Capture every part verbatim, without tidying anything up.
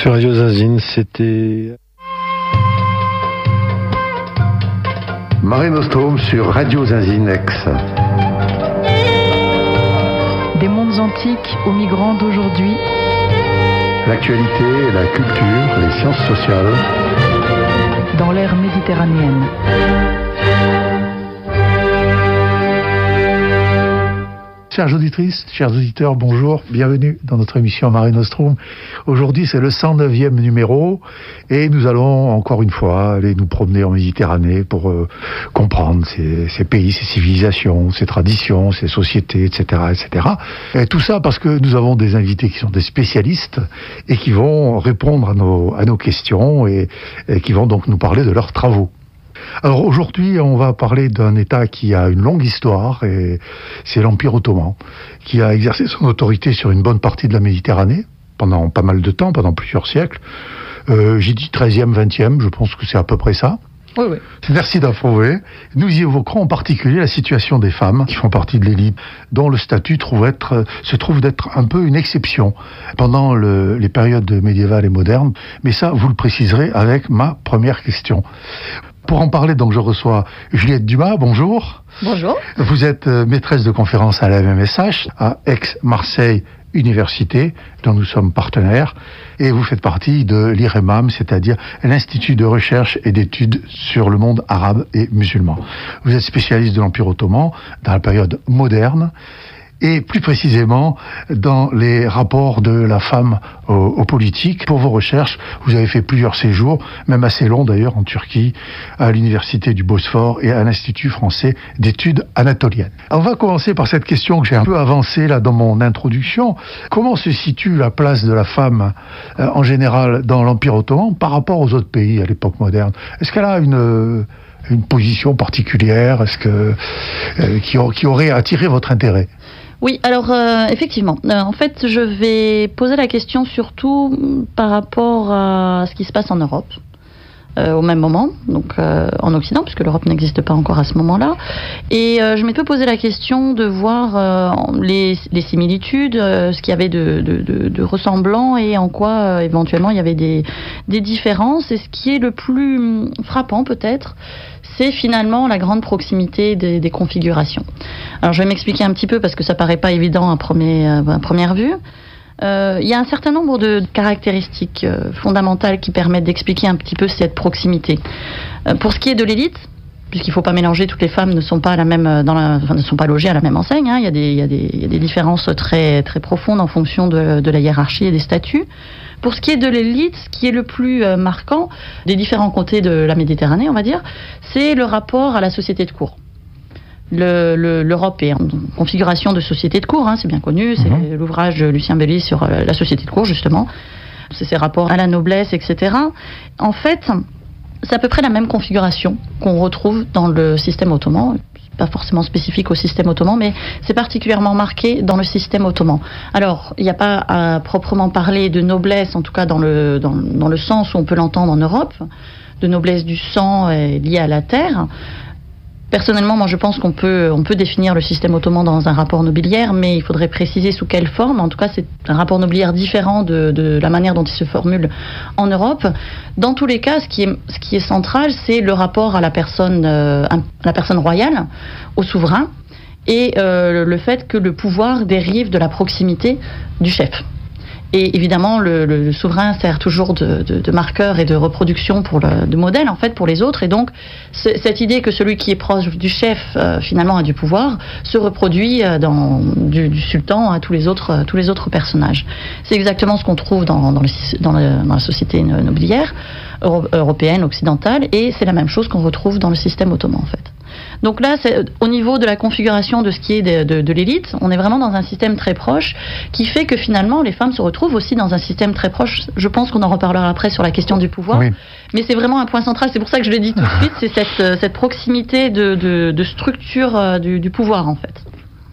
Sur Radio Zazine, c'était Mare Nostrum sur Radio Zazine X. Des mondes antiques aux migrants d'aujourd'hui. L'actualité, la culture, les sciences sociales. Dans l'ère méditerranéenne. Chères auditrices, chers auditeurs, bonjour, bienvenue dans notre émission Mare Nostrum. Aujourd'hui, c'est le cent neuvième numéro et nous allons encore une fois aller nous promener en Méditerranée pour euh, comprendre ces, ces pays, ces civilisations, ces traditions, ces sociétés, et cetera, et cetera. Et tout ça parce que nous avons des invités qui sont des spécialistes et qui vont répondre à nos, à nos questions et, et qui vont donc nous parler de leurs travaux. Alors aujourd'hui, on va parler d'un État qui a une longue histoire, et c'est l'Empire ottoman, qui a exercé son autorité sur une bonne partie de la Méditerranée, pendant pas mal de temps, pendant plusieurs siècles. Euh, j'ai dit treizième, vingtième, je pense que c'est à peu près ça. Oui, oui. Merci d'approuver. Nous y évoquerons en particulier la situation des femmes qui font partie de l'élite, dont le statut trouve être, se trouve d'être un peu une exception pendant le, les périodes médiévales et modernes. Mais ça, vous le préciserez avec ma première question. Pour en parler, donc, je reçois Juliette Dumas, bonjour. Bonjour. Vous êtes maîtresse de conférence à la M M S H, à Aix-Marseille Université, dont nous sommes partenaires, et vous faites partie de l'I R E M A M, c'est-à-dire l'Institut de recherche et d'études sur le monde arabe et musulman. Vous êtes spécialiste de l'Empire ottoman dans la période moderne, et plus précisément dans les rapports de la femme aux, aux politiques. Pour vos recherches, vous avez fait plusieurs séjours, même assez longs d'ailleurs, en Turquie, à l'Université du Bosphore et à l'Institut français d'études anatoliennes. On va commencer par cette question que j'ai un peu avancée là dans mon introduction. Comment se situe la place de la femme euh, en général dans l'Empire ottoman par rapport aux autres pays à l'époque moderne? Est-ce qu'elle a une, une position particulière, est-ce que, euh, qui, qui aurait attiré votre intérêt? Oui, alors euh, effectivement, euh, en fait, je vais poser la question surtout par rapport à ce qui se passe en Europe, euh, au même moment, donc euh, en Occident, puisque l'Europe n'existe pas encore à ce moment-là. Et euh, je m'ai peu posé la question de voir euh, les, les similitudes, euh, ce qu'il y avait de, de, de, de ressemblant et en quoi euh, éventuellement il y avait des, des différences. Et ce qui est le plus frappant peut-être, c'est finalement la grande proximité des, des configurations. Alors je vais m'expliquer un petit peu parce que ça paraît pas évident à, premier, à première vue. Euh, il y a un certain nombre de caractéristiques euh, fondamentales qui permettent d'expliquer un petit peu cette proximité. Euh, pour ce qui est de l'élite, puisqu'il ne faut pas mélanger, toutes les femmes ne sont pas à la même, dans la, enfin, ne sont pas logées à la même enseigne. Hein. Il y a des, il y a des, il y a des différences très, très profondes en fonction de, de la hiérarchie et des statuts. Pour ce qui est de l'élite, ce qui est le plus euh, marquant des différents côtés de la Méditerranée, on va dire, c'est le rapport à la société de cour. Le, le, L'Europe est en configuration de société de cour, hein, c'est bien connu, c'est mmh. l'ouvrage de Lucien Belli sur euh, la société de cour, justement. C'est ses rapports à la noblesse, et cetera. En fait, c'est à peu près la même configuration qu'on retrouve dans le système ottoman. Pas forcément spécifique au système ottoman, mais c'est particulièrement marqué dans le système ottoman. Alors, il n'y a pas à proprement parler de noblesse, en tout cas dans le, dans, dans le sens où on peut l'entendre en Europe, de noblesse du sang liée à la terre. Personnellement, moi je pense qu'on peut, on peut définir le système ottoman dans un rapport nobiliaire, mais il faudrait préciser sous quelle forme. En tout cas, c'est un rapport nobiliaire différent de, de la manière dont il se formule en Europe. Dans tous les cas, ce qui est, ce qui est central, c'est le rapport à la personne, euh, à la personne royale, au souverain, et euh, le fait que le pouvoir dérive de la proximité du chef. Et évidemment, le, le souverain sert toujours de, de, de marqueur et de reproduction, pour le, de modèle en fait pour les autres. Et donc, cette idée que celui qui est proche du chef euh, finalement a du pouvoir se reproduit euh, dans, du, du sultan à tous les autres, euh, tous les autres personnages. C'est exactement ce qu'on trouve dans, dans, le, dans, le, dans la société nobiliaire euro, européenne, occidentale, et c'est la même chose qu'on retrouve dans le système ottoman en fait. Donc là, c'est, au niveau de la configuration de ce qui est de, de, de l'élite, on est vraiment dans un système très proche qui fait que finalement les femmes se retrouvent aussi dans un système très proche. Je pense qu'on en reparlera après sur la question du pouvoir, oui. Mais c'est vraiment un point central, c'est pour ça que je le dis tout de suite, c'est cette, cette proximité de, de, de structure du, du pouvoir en fait.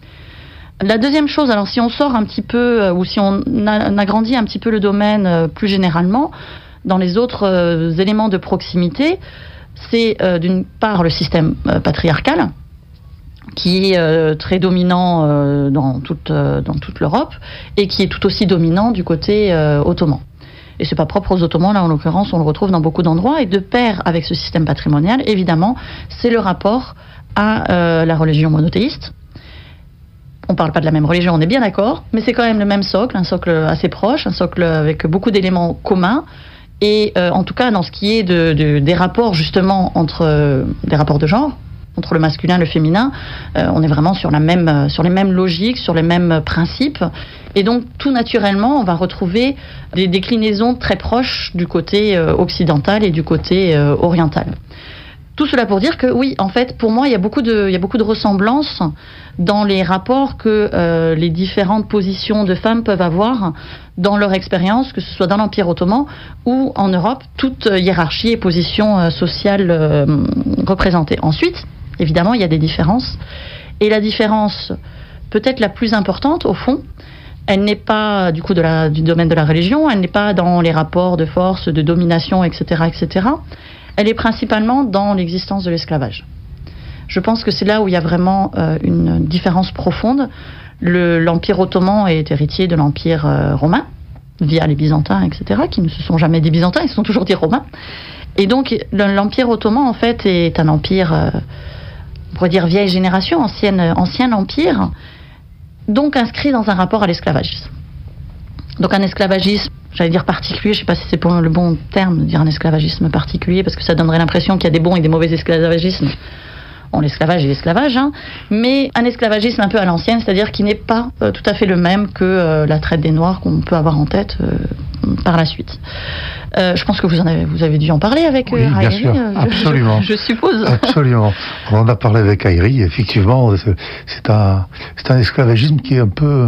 La deuxième chose, alors si on sort un petit peu, ou si on, a, on agrandit un petit peu le domaine plus généralement, dans les autres euh, éléments de proximité, c'est euh, d'une part le système euh, patriarcal, qui est euh, très dominant euh, dans toute, euh, dans toute l'Europe, et qui est tout aussi dominant du côté euh, ottoman. Et c'est pas propre aux Ottomans, là en l'occurrence, on le retrouve dans beaucoup d'endroits. Et de pair avec ce système patrimonial, évidemment, c'est le rapport à euh, la religion monothéiste. On ne parle pas de la même religion, on est bien d'accord, mais c'est quand même le même socle, un socle assez proche, un socle avec beaucoup d'éléments communs. Et euh, en tout cas, dans ce qui est de, de, des rapports justement entre euh, des rapports de genre, entre le masculin et le féminin, euh, on est vraiment sur, la même, euh, sur les mêmes logiques, sur les mêmes principes. Et donc, tout naturellement, on va retrouver des déclinaisons très proches du côté euh, occidental et du côté euh, oriental. Tout cela pour dire que oui, en fait, pour moi, il y a beaucoup de, il y a beaucoup de ressemblances dans les rapports que euh, les différentes positions de femmes peuvent avoir dans leur expérience, que ce soit dans l'Empire ottoman ou en Europe, toute hiérarchie et position euh, sociale euh, représentée. Ensuite, évidemment, il y a des différences. Et la différence, peut-être la plus importante, au fond, elle n'est pas du coup de la, du domaine de la religion, elle n'est pas dans les rapports de force, de domination, et cetera, et cetera. Elle est principalement dans l'existence de l'esclavage. Je pense que c'est là où il y a vraiment euh, une différence profonde. Le, l'Empire ottoman est héritier de l'Empire euh, romain, via les Byzantins, et cetera, qui ne se sont jamais dit Byzantins, ils se sont toujours dit Romains. Et donc, l'Empire ottoman, en fait, est un empire, euh, on pourrait dire vieille génération, ancienne, ancien empire, donc inscrit dans un rapport à l'esclavagisme. Donc un esclavagisme, j'allais dire particulier, je ne sais pas si c'est pour le bon terme de dire un esclavagisme particulier, parce que ça donnerait l'impression qu'il y a des bons et des mauvais esclavagismes. Bon, l'esclavage est l'esclavage, hein, mais un esclavagisme un peu à l'ancienne, c'est-à-dire qui n'est pas euh, tout à fait le même que euh, la traite des Noirs qu'on peut avoir en tête euh, par la suite. Euh, je pense que vous en avez, vous avez dû en parler avec oui, euh, bien Hayri, sûr, euh, absolument. Je, je suppose. Absolument. On en a parlé avec Hayri, effectivement, c'est un, c'est un esclavagisme qui est un peu...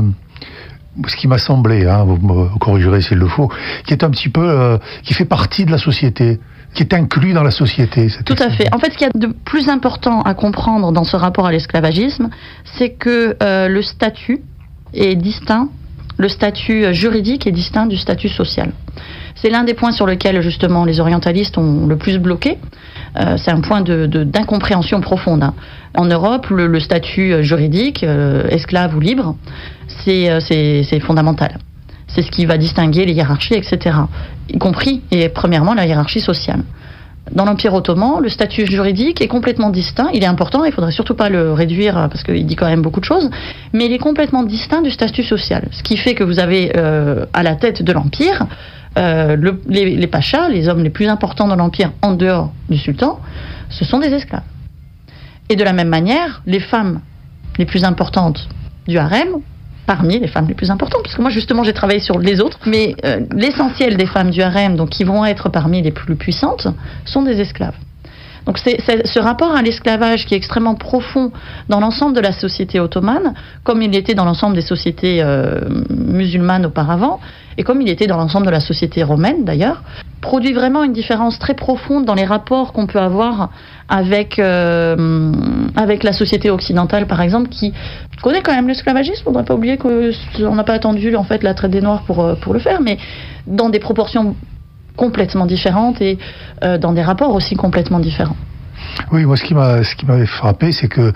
ce qui m'a semblé, hein, vous me corrigerez s'il le faut, qui est un petit peu, euh, qui fait partie de la société, qui est inclus dans la société. Tout à fait. En fait, ce qu'il y a de plus important à comprendre dans ce rapport à l'esclavagisme, c'est que euh, le statut est distinct, le statut juridique est distinct du statut social. C'est l'un des points sur lesquels, justement, les orientalistes ont le plus bloqué. Euh, c'est un point de, de, d'incompréhension profonde. Hein. En Europe, le, le statut juridique, euh, esclave ou libre, c'est, c'est, c'est fondamental. C'est ce qui va distinguer les hiérarchies, et cetera. Y compris, et premièrement, la hiérarchie sociale. Dans l'Empire ottoman, le statut juridique est complètement distinct. Il est important, il ne faudrait surtout pas le réduire, parce qu'il dit quand même beaucoup de choses, mais il est complètement distinct du statut social. Ce qui fait que vous avez euh, à la tête de l'Empire, euh, le, les, les pachas, les hommes les plus importants dans l'Empire en dehors du sultan, ce sont des esclaves. Et de la même manière, les femmes les plus importantes du harem, parmi les femmes les plus importantes, parce que moi justement j'ai travaillé sur les autres, mais euh, l'essentiel des femmes du harem, donc qui vont être parmi les plus puissantes, sont des esclaves. Donc c'est, c'est ce rapport à l'esclavage qui est extrêmement profond dans l'ensemble de la société ottomane, comme il était dans l'ensemble des sociétés euh, musulmanes auparavant, et comme il était dans l'ensemble de la société romaine d'ailleurs, produit vraiment une différence très profonde dans les rapports qu'on peut avoir avec, euh, avec la société occidentale par exemple, qui connaît quand même l'esclavagisme. On ne doit pas oublier qu'on n'a pas attendu en fait la traite des Noirs pour, pour le faire, mais dans des proportions complètement différentes et euh, dans des rapports aussi complètement différents. Oui, moi ce qui m'a, ce qui m'avait frappé, c'est que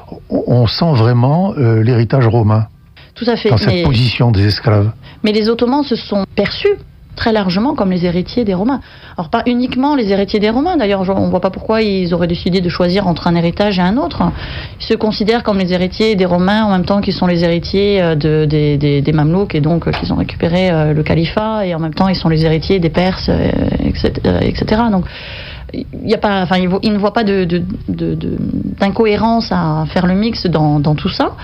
on sent vraiment euh, l'héritage romain. Tout à fait. Dans cette mais, position des esclaves. Mais les Ottomans se sont perçus très largement comme les héritiers des Romains. Alors pas uniquement les héritiers des Romains, d'ailleurs on ne voit pas pourquoi ils auraient décidé de choisir entre un héritage et un autre. Ils se considèrent comme les héritiers des Romains en même temps qu'ils sont les héritiers de, des, des, des Mamelouks et donc qu'ils ont récupéré le califat, et en même temps ils sont les héritiers des Perses, et cetera et cetera. Donc il y a pas, enfin ils, ils ne voient pas de, de, de, de, d'incohérence à faire le mix dans, dans tout ça.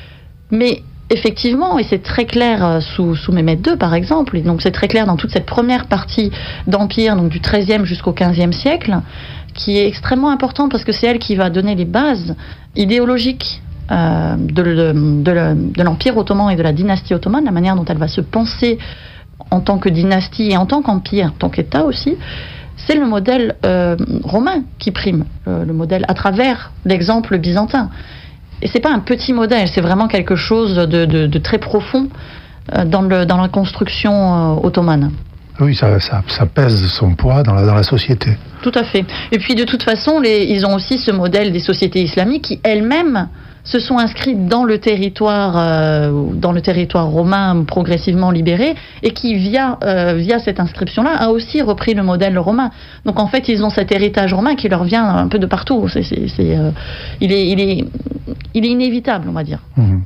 Mais effectivement, et c'est très clair sous, sous Mehmed deux par exemple, et donc c'est très clair dans toute cette première partie d'Empire, donc du treizième jusqu'au quinzième siècle, qui est extrêmement importante parce que c'est elle qui va donner les bases idéologiques euh, de, de, de, de l'Empire ottoman et de la dynastie ottomane, la manière dont elle va se penser en tant que dynastie et en tant qu'empire, en tant qu'État aussi. C'est le modèle euh, romain qui prime, euh, le modèle à travers l'exemple byzantin. Et c'est pas un petit modèle, c'est vraiment quelque chose de, de, de très profond dans, le, dans la construction ottomane. Oui, ça, ça, ça pèse son poids dans la, dans la société. tout à fait. Et puis de toute façon, les, ils ont aussi ce modèle des sociétés islamiques qui elles-mêmes se sont inscrites dans le territoire, euh, dans le territoire romain progressivement libéré, et qui via euh, via cette inscription-là a aussi repris le modèle romain. Donc en fait, ils ont cet héritage romain qui leur vient un peu de partout. C'est, c'est, c'est, euh, il est, il est, il est inévitable, on va dire. Mmh.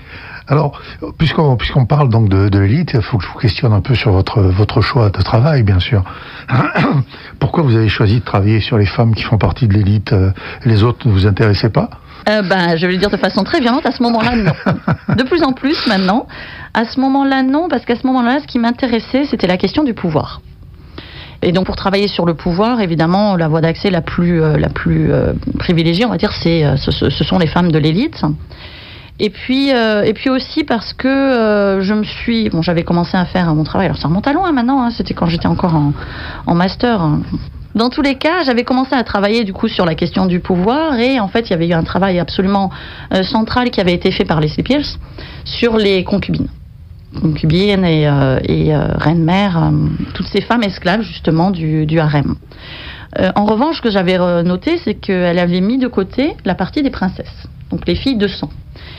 Alors, puisqu'on, puisqu'on parle donc de, de l'élite, il faut que je vous questionne un peu sur votre, votre choix de travail, bien sûr. Pourquoi vous avez choisi de travailler sur les femmes qui font partie de l'élite? Les autres ne vous intéressaient pas? Euh, ben, je vais le dire de façon très violente, à ce moment-là, non. De plus en plus, maintenant. À ce moment-là, non, parce qu'à ce moment-là, ce qui m'intéressait, c'était la question du pouvoir. Et donc, pour travailler sur le pouvoir, évidemment, la voie d'accès la plus, euh, la plus euh, privilégiée, on va dire, c'est, euh, ce, ce sont les femmes de l'élite. Et puis, euh, et puis aussi parce que euh, je me suis... Bon, j'avais commencé à faire mon travail, alors ça remonte à loin maintenant, hein, c'était quand j'étais encore en, en master, hein. Dans tous les cas, j'avais commencé à travailler du coup sur la question du pouvoir, et en fait, il y avait eu un travail absolument euh, central qui avait été fait par Leslie Pierce sur les concubines. Concubines et, euh, et euh, reines-mères, euh, toutes ces femmes esclaves justement du, du harem. Euh, en revanche, ce que j'avais noté, c'est qu'elle avait mis de côté la partie des princesses, donc les filles de sang.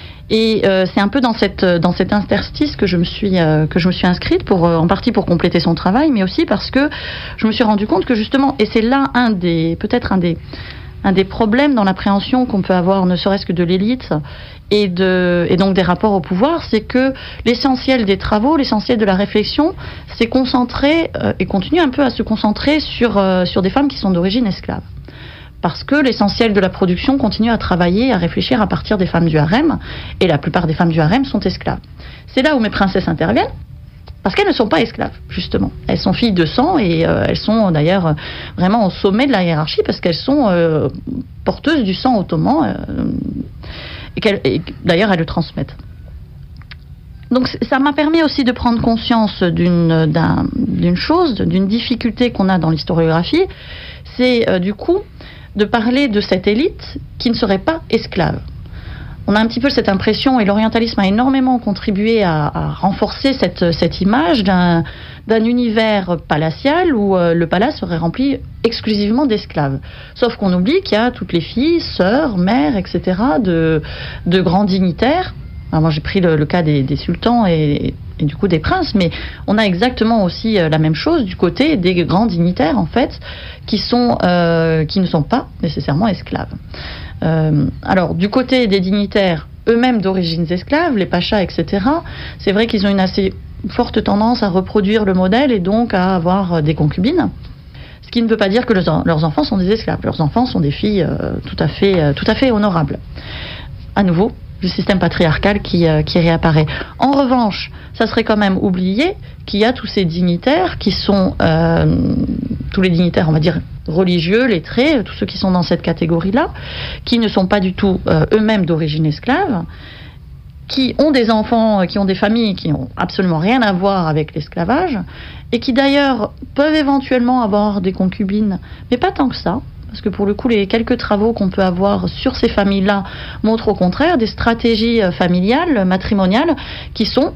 Et euh, c'est un peu dans cette dans cet interstice que je me suis euh, que je me suis inscrite pour euh, en partie pour compléter son travail, mais aussi parce que je me suis rendu compte que justement, et c'est là un des peut-être un des un des problèmes dans l'appréhension qu'on peut avoir, ne serait-ce que de l'élite et de et donc des rapports au pouvoir, c'est que l'essentiel des travaux, l'essentiel de la réflexion, s'est concentré euh, et continue un peu à se concentrer sur euh, sur des femmes qui sont d'origine esclave. Parce que l'essentiel de la production continue à travailler, à réfléchir à partir des femmes du harem, et la plupart des femmes du harem sont esclaves. C'est là où mes princesses interviennent, parce qu'elles ne sont pas esclaves, justement. Elles sont filles de sang, et euh, elles sont d'ailleurs euh, vraiment au sommet de la hiérarchie, parce qu'elles sont euh, porteuses du sang ottoman, euh, et, qu'elles, et d'ailleurs elles le transmettent. Donc ça m'a permis aussi de prendre conscience d'une, d'un, d'une chose, d'une difficulté qu'on a dans l'historiographie, c'est euh, du coup de parler de cette élite qui ne serait pas esclave. On a un petit peu cette impression, et l'orientalisme a énormément contribué à, à renforcer cette, cette image d'un, d'un univers palatial où euh, le palace serait rempli exclusivement d'esclaves. Sauf qu'on oublie qu'il y a toutes les filles, sœurs, mères, et cetera, de, de grands dignitaires. Alors moi j'ai pris le, le cas des, des sultans et, et du coup des princes, mais on a exactement aussi la même chose du côté des grands dignitaires en fait, qui sont euh, qui ne sont pas nécessairement esclaves. Euh, alors du côté des dignitaires eux-mêmes d'origine esclaves, les pachas, et cetera, c'est vrai qu'ils ont une assez forte tendance à reproduire le modèle et donc à avoir des concubines. Ce qui ne veut pas dire que leurs, leurs enfants sont des esclaves. Leurs enfants sont des filles euh, tout à fait euh, tout à fait honorables. À nouveau, le système patriarcal qui, euh, qui réapparaît. En revanche, ça serait quand même oublié qu'il y a tous ces dignitaires qui sont, euh, tous les dignitaires, on va dire, religieux, lettrés, tous ceux qui sont dans cette catégorie-là, qui ne sont pas du tout euh, eux-mêmes d'origine esclave, qui ont des enfants, qui ont des familles qui n'ont absolument rien à voir avec l'esclavage, et qui d'ailleurs peuvent éventuellement avoir des concubines, mais pas tant que ça. Parce que pour le coup, les quelques travaux qu'on peut avoir sur ces familles-là montrent au contraire des stratégies familiales, matrimoniales, qui sont,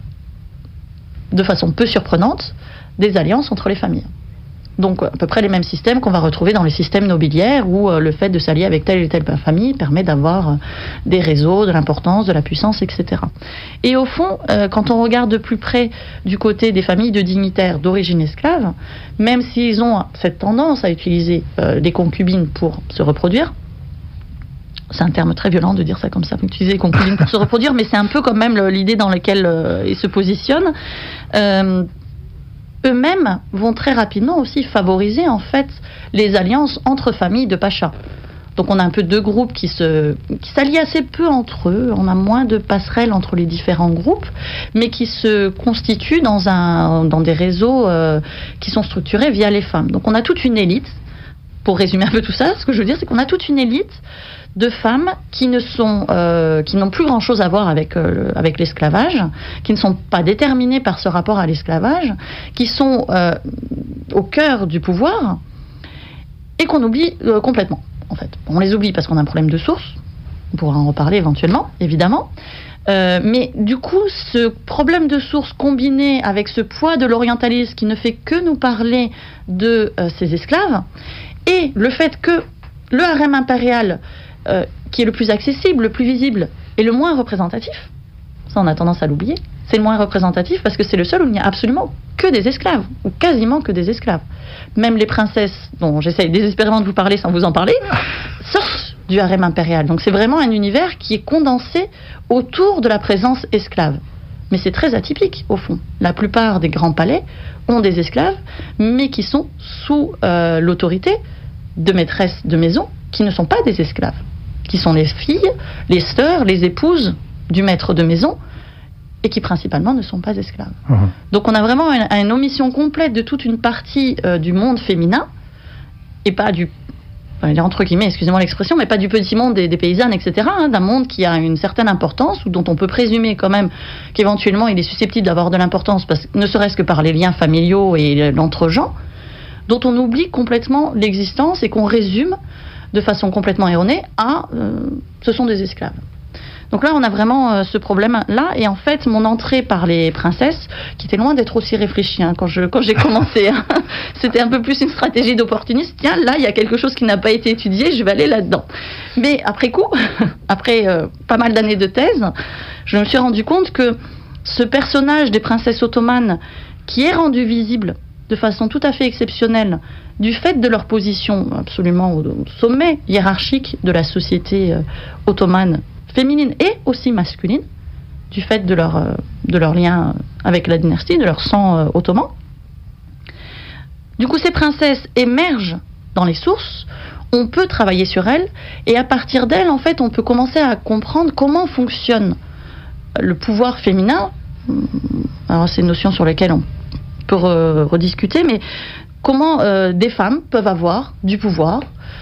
de façon peu surprenante, des alliances entre les familles. Donc à peu près les mêmes systèmes qu'on va retrouver dans les systèmes nobiliaires, où le fait de s'allier avec telle et telle famille permet d'avoir des réseaux, de l'importance, de la puissance, et cetera. Et au fond, quand on regarde de plus près du côté des familles de dignitaires d'origine esclave, même s'ils ont cette tendance à utiliser les concubines pour se reproduire, c'est un terme très violent de dire ça comme ça, utiliser les concubines pour se reproduire, mais c'est un peu quand même l'idée dans laquelle ils se positionnent. Euh, eux-mêmes vont très rapidement aussi favoriser en fait les alliances entre familles de pachas. Donc on a un peu deux groupes qui se qui s'allient assez peu entre eux, on a moins de passerelles entre les différents groupes, mais qui se constituent dans un dans des réseaux euh, qui sont structurés via les femmes. Donc on a toute une élite. Pour résumer un peu tout ça, ce que je veux dire, c'est qu'on a toute une élite de femmes qui ne sont, euh, qui n'ont plus grand-chose à voir avec euh, avec l'esclavage, qui ne sont pas déterminées par ce rapport à l'esclavage, qui sont euh, au cœur du pouvoir et qu'on oublie euh, complètement. En fait, on les oublie parce qu'on a un problème de source. On pourra en reparler éventuellement, évidemment. Euh, mais du coup, ce problème de source combiné avec ce poids de l'orientalisme qui ne fait que nous parler de euh, ces esclaves, et le fait que le harem impérial, euh, qui est le plus accessible, le plus visible, est le moins représentatif, ça on a tendance à l'oublier, c'est le moins représentatif parce que c'est le seul où il n'y a absolument que des esclaves, ou quasiment que des esclaves. Même les princesses, dont j'essaye désespérément de vous parler sans vous en parler, sortent du harem impérial. Donc c'est vraiment un univers qui est condensé autour de la présence esclave. Mais c'est très atypique, au fond. La plupart des grands palais ont des esclaves, mais qui sont sous euh, l'autorité de maîtresses de maison qui ne sont pas des esclaves, qui sont les filles, les sœurs, les épouses du maître de maison, et qui principalement ne sont pas esclaves. Mmh. Donc on a vraiment une, une omission complète de toute une partie euh, du monde féminin, et pas du, enfin, entre guillemets, excusez-moi l'expression, mais pas du petit monde des, des paysannes, et cetera, hein, d'un monde qui a une certaine importance, ou dont on peut présumer quand même qu'éventuellement il est susceptible d'avoir de l'importance, parce, ne serait-ce que par les liens familiaux et l'entre-gens, dont on oublie complètement l'existence et qu'on résume de façon complètement erronée à euh, ce sont des esclaves. Donc là, on a vraiment euh, ce problème-là. Et en fait, mon entrée par les princesses, qui était loin d'être aussi réfléchie hein, quand, je, quand j'ai commencé, hein, c'était un peu plus une stratégie d'opportuniste. Tiens, là, il y a quelque chose qui n'a pas été étudié, je vais aller là-dedans. Mais après coup, après euh, pas mal d'années de thèse, je me suis rendu compte que ce personnage des princesses ottomanes, qui est rendu visible de façon tout à fait exceptionnelle, du fait de leur position absolument au, au sommet hiérarchique de la société euh, ottomane, féminine et aussi masculine, du fait de leur, euh, de leur lien avec la dynastie, de leur sang euh, ottoman. Du coup, ces princesses émergent dans les sources, on peut travailler sur elles, et à partir d'elles, en fait, on peut commencer à comprendre comment fonctionne le pouvoir féminin. Alors, c'est une notion sur laquelle on peut re- rediscuter, mais comment euh, des femmes peuvent avoir du pouvoir,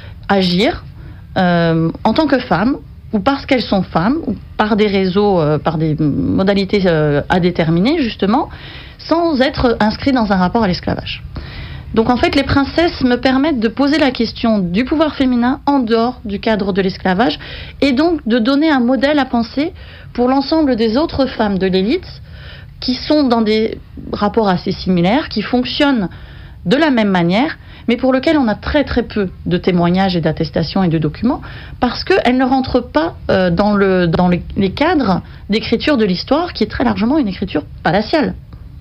agir euh, en tant que femmes, ou parce qu'elles sont femmes, ou par des réseaux, euh, par des modalités euh, à déterminer, justement, sans être inscrites dans un rapport à l'esclavage. Donc en fait, les princesses me permettent de poser la question du pouvoir féminin en dehors du cadre de l'esclavage, et donc de donner un modèle à penser pour l'ensemble des autres femmes de l'élite, qui sont dans des rapports assez similaires, qui fonctionnent de la même manière, mais pour lequel on a très très peu de témoignages et d'attestations et de documents, parce qu'elles ne rentrent pas euh, dans, le, dans les, les cadres d'écriture de l'histoire, qui est très largement une écriture palatiale.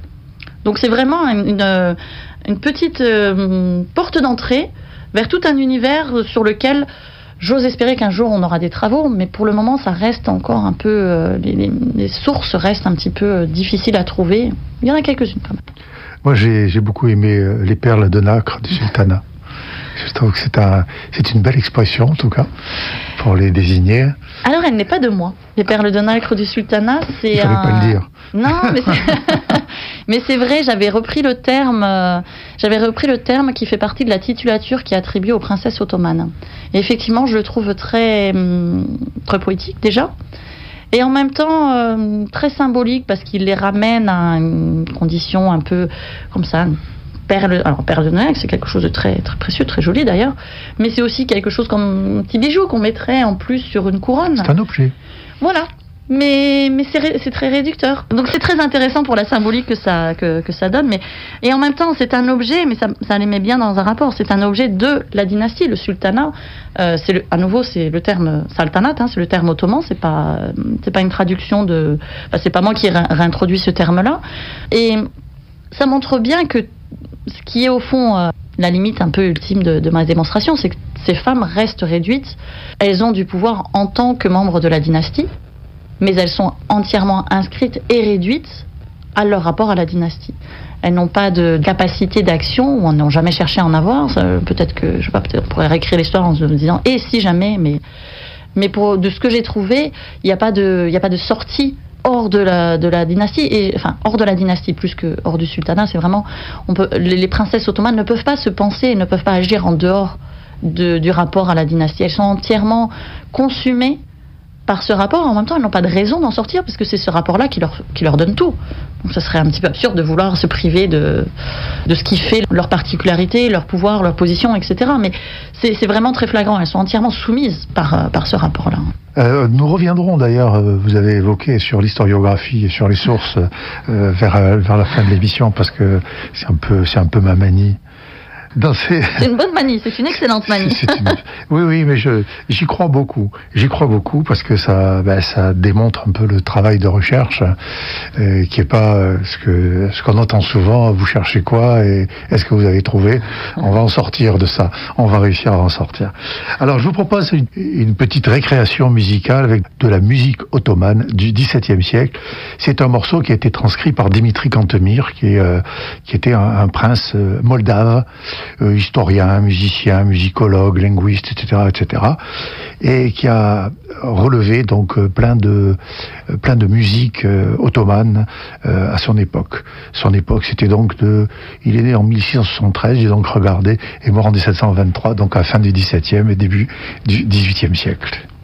Donc c'est vraiment une, une, une petite euh, porte d'entrée vers tout un univers sur lequel j'ose espérer qu'un jour on aura des travaux, mais pour le moment ça reste encore un peu, euh, les, les, les sources restent un petit peu euh, difficiles à trouver. Il y en a quelques-unes quand même. Moi, j'ai, j'ai beaucoup aimé euh, les perles de nacre du sultanat. Je trouve que c'est, un, c'est une belle expression, en tout cas, pour les désigner. Alors, elle n'est pas de moi. Les perles de nacre du sultanat, c'est. Il fallait un... pas le dire. Non, mais c'est, mais c'est vrai. J'avais repris le terme. Euh, j'avais repris le terme qui fait partie de la titulature qui est attribuée aux princesses ottomanes. Et effectivement, je le trouve très, hum, très poétique déjà. Et en même temps, euh, très symbolique, parce qu'il les ramène à une condition un peu comme ça. Perle, alors, perle de nacre, c'est quelque chose de très, très précieux, très joli d'ailleurs. Mais c'est aussi quelque chose comme un petit bijou qu'on mettrait en plus sur une couronne. C'est un objet. Voilà. Mais, mais c'est, c'est très réducteur. Donc c'est très intéressant pour la symbolique que ça, que, que ça donne. Mais, et en même temps, c'est un objet, mais ça, ça les met bien dans un rapport. C'est un objet de la dynastie, le sultanat. Euh, c'est le, à nouveau, c'est le terme saltanat, hein, c'est le terme ottoman. C'est pas, c'est pas une traduction de. Enfin, c'est pas moi qui ai réintroduit ce terme-là. Et ça montre bien que ce qui est au fond euh, la limite un peu ultime de, de ma démonstration, c'est que ces femmes restent réduites. Elles ont du pouvoir en tant que membres de la dynastie, mais elles sont entièrement inscrites et réduites à leur rapport à la dynastie. Elles n'ont pas de capacité d'action, ou n'ont jamais cherché à en avoir. Ça, peut-être que, je sais pas, peut-être on pourrait réécrire l'histoire en se disant « et si jamais », mais, mais pour, de ce que j'ai trouvé, il n'y a pas de, il n'y a pas de sortie hors de la, de la dynastie, et, enfin, hors de la dynastie, plus que hors du sultanat. C'est vraiment, on peut, les, les princesses ottomanes ne peuvent pas se penser, et ne peuvent pas agir en dehors de, du rapport à la dynastie. Elles sont entièrement consumées par ce rapport. En même temps, elles n'ont pas de raison d'en sortir, parce que c'est ce rapport-là qui leur, qui leur donne tout. Donc ça serait un petit peu absurde de vouloir se priver de, de ce qui fait leur particularité, leur pouvoir, leur position, et cetera. Mais c'est, c'est vraiment très flagrant. Elles sont entièrement soumises par, par ce rapport-là. Euh, nous reviendrons d'ailleurs, euh, vous avez évoqué sur l'historiographie et sur les sources euh, vers, vers la fin de l'émission, parce que c'est un peu, c'est un peu ma manie. dans ces... C'est une bonne manie, c'est une excellente manie. C'est une... Oui, oui, mais je, j'y crois beaucoup. J'y crois beaucoup parce que ça, ben, ça démontre un peu le travail de recherche euh, qui est pas euh, ce que ce qu'on entend souvent. Vous cherchez quoi et est-ce que vous avez trouvé? On va en sortir de ça. On va réussir à en sortir. Alors, je vous propose une, une petite récréation musicale avec de la musique ottomane du dix-septième siècle. C'est un morceau qui a été transcrit par Dimitri Cantemir, qui est euh, qui était un, un prince euh, moldave, euh, historien, musicien, musicologue, linguiste, et cetera, et cetera, et qui a relevé donc euh, plein de euh, plein de musique euh, ottomane euh, à son époque. Son époque, c'était donc de, il est né en mille six cent soixante-treize, j'ai donc regardé, et mort en mille sept cent vingt-trois, donc à la fin du dix-septième et début du dix-huitième siècle.